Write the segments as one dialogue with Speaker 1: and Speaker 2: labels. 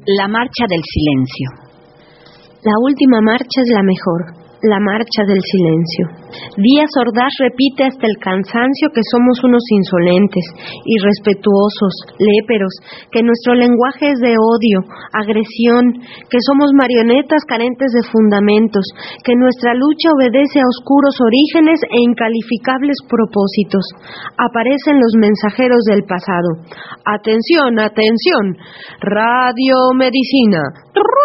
Speaker 1: La marcha del silencio.
Speaker 2: La última marcha es la mejor, la marcha del silencio. Díaz Ordaz repite hasta el cansancio que somos unos insolentes, irrespetuosos, léperos, que nuestro lenguaje es de odio, agresión, que somos marionetas carentes de fundamentos, que nuestra lucha obedece a oscuros orígenes e incalificables propósitos. Aparecen los mensajeros del pasado. ¡Atención, atención! Radiomedicina.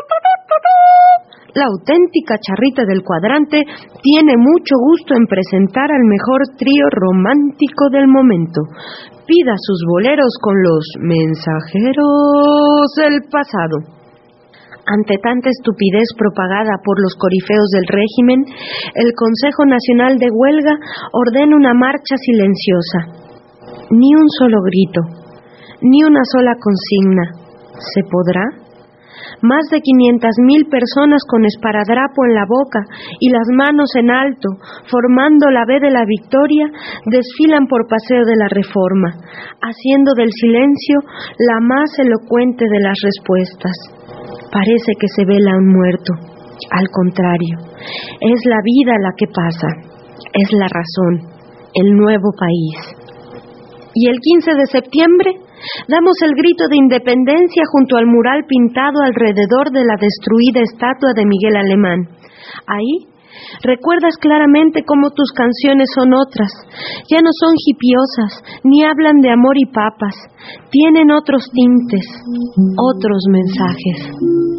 Speaker 2: La auténtica charrita del cuadrante tiene mucho gusto en presentar al mejor trío romántico del momento. Pida sus boleros con los mensajeros del pasado. Ante tanta estupidez propagada por los corifeos del régimen, el Consejo Nacional de Huelga ordena una marcha silenciosa. Ni un solo grito, ni una sola consigna. ¿Se podrá? Más de 500,000 personas con esparadrapo en la boca y las manos en alto, formando la V de la victoria, desfilan por Paseo de la Reforma, haciendo del silencio la más elocuente de las respuestas. Parece que se vela un muerto. Al contrario, es la vida la que pasa, es la razón, el nuevo país. Y el 15 de septiembre damos el grito de independencia junto al mural pintado alrededor de la destruida estatua de Miguel Alemán. Ahí recuerdas claramente cómo tus canciones son otras, ya no son hipiosas, ni hablan de amor y papas, tienen otros tintes, otros mensajes.